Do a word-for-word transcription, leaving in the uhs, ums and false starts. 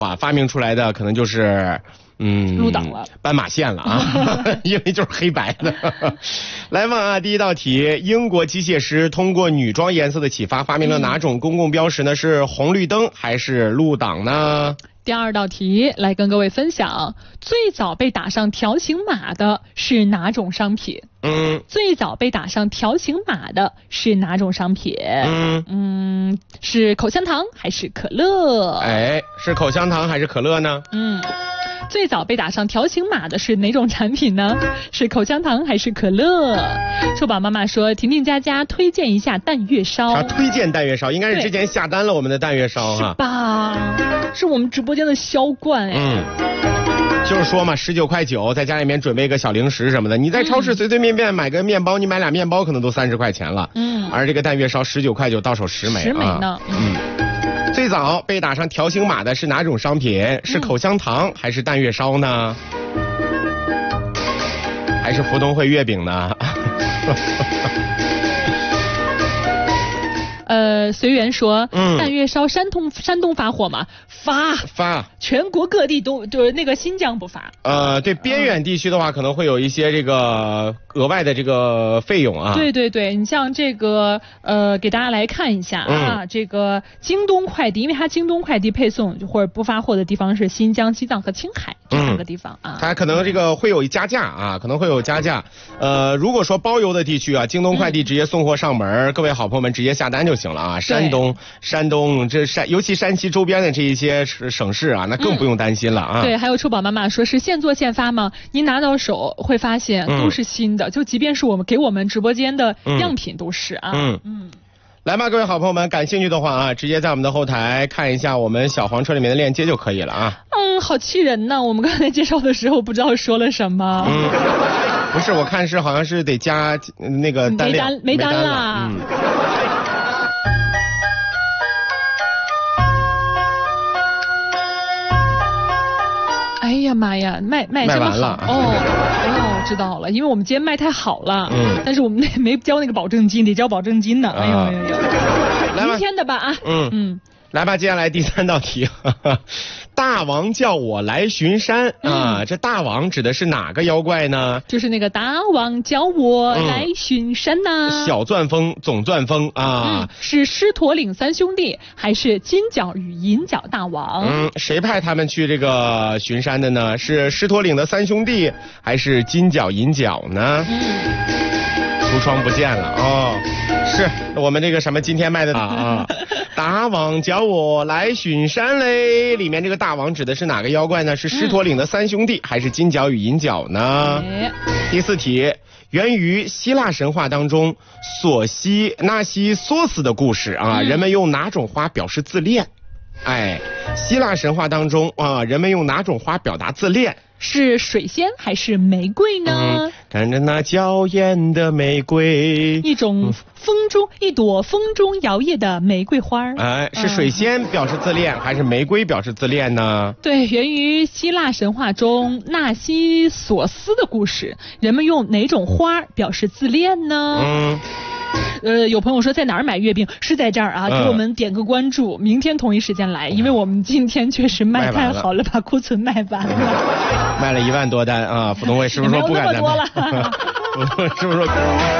啊，发明出来的可能就是嗯入党了， 斑马线了啊，因为就是黑白的。来嘛啊，第一道题，英国机械师通过女装颜色的启发，发明了哪种公共标识呢？是红绿灯还是路挡呢？ 第二道题，来跟各位分享，最早被打上条形码的是哪种商品？ 嗯， 最早被打上条形码的是哪种商品？ 嗯嗯，是口香糖还是可乐？ 哎，是口香糖还是可乐呢？ 嗯。最早被打上条形码的是哪种产品呢？是口香糖还是可乐？臭宝妈妈说，婷婷家家推荐一下蛋月烧。 她推荐蛋月烧，应该是之前下单了我们的蛋月烧哈。 是吧？是我们直播间的销冠哎。 嗯。就是说嘛，十九块九，在家里面准备个小零食什么的，你在超市随随便便买个面包，你买俩面包可能都三十块钱了。嗯。而这个蛋月烧十九块九，到手十枚。 十枚呢。 啊、嗯。最早被打上条形码的是哪种商品？是口香糖还是蛋月烧呢？还是福东会月饼呢？ 呃，随缘说， 嗯， 蛋月烧山东山东发货吗？发发， 全国各地都就是那个新疆不发。 呃，对，边远地区的话，可能会有一些这个额外的这个费用啊。 对对对，你像这个呃，给大家来看一下啊，嗯、这个京东快递，因为它京东快递配送或者不发货的地方是新疆、西藏和青海这三个地方啊。 嗯、它可能这个会有加价啊，可能会有加价。呃，如果说包邮的地区啊，京东快递直接送货上门，嗯、各位好朋友们直接下单就行了啊。山东、山东这山，尤其山西周边的这一些省市啊，那更不用担心了啊。 嗯、对，还有臭宝妈妈说是现做现发吗？您拿到手会发现都是新的，嗯、就即便是我们给我们直播间的样品都是啊。嗯嗯。 来吧，各位好朋友们，感兴趣的话啊，直接在我们的后台看一下我们小黄车里面的链接就可以了啊。 嗯，好气人呐！我们刚才介绍的时候不知道说了什么。 嗯，不是，我看是好像是得加那个单量， 没单没单啦。嗯。哎呀妈呀，卖卖这么好哦哦，知道了，因为我们今天卖太好了，嗯，但是我们那没交那个保证金，得交保证金呢。啊、哎呦哎呦，来吧，明天的吧啊， 嗯嗯，来吧，接下来第三道题，呵呵大王叫我来巡山啊、嗯，这大王指的是哪个妖怪呢？ 就是那个大王叫我来巡山呐、 嗯，小钻风、总钻风啊、 嗯，是狮驼岭三兄弟还是金角与银角大王？ 嗯，谁派他们去这个巡山的呢？是狮驼岭的三兄弟还是金角银角呢？嗯。橱窗不见了哦，是我们这个什么今天卖的啊？大王叫我来巡山嘞，里面这个大王指的是哪个妖怪呢？是狮驼岭的三兄弟、嗯、还是金角与银角呢？哎、第四题，源于希腊神话当中索西纳西索斯的故事啊，嗯、人们用哪种花表示自恋？哎，希腊神话当中啊，人们用哪种花表达自恋？ 是水仙还是玫瑰呢？嗯、 看着那娇艳的玫瑰， 一种风中、嗯、一朵风中摇曳的玫瑰花。 哎，是水仙表示自恋，嗯、还是玫瑰表示自恋呢？ 对，源于希腊神话中纳西索斯的故事，人们用哪种花表示自恋呢？嗯。呃，有朋友说在哪儿买月饼？是在这儿啊，给我们点个关注，嗯、明天同一时间来，因为我们今天确实卖太好了，把库存卖完了， 卖了一万多单啊！浦东卫是不是说不敢再卖？ 没有那么多了， 是不是说？